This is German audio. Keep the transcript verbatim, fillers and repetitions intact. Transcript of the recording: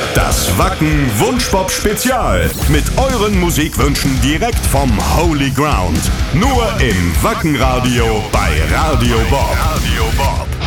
Das Wacken Wunschpop Spezial mit euren Musikwünschen direkt vom Holy Ground. Nur im Wackenradio bei Radio Bob. Radio Bob.